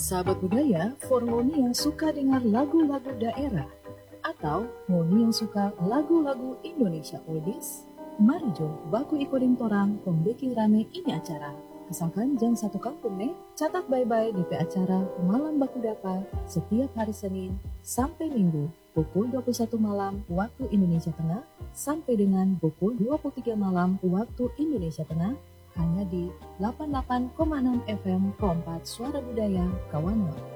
Sahabat budaya, for ngoni yang suka dengar lagu-lagu daerah atau ngoni yang suka lagu-lagu Indonesia oldies, mari jom baku ikutin torang pembeki rame ini acara. Asalkan jam satu kampung nih, catat bye-bye DP acara Malam Baku Dapa setiap hari Senin sampai Minggu pukul 21 malam waktu Indonesia Tengah sampai dengan pukul 23 malam waktu Indonesia Tengah hanya di 88,6 FM Kompas Suara Budaya Kawanwa.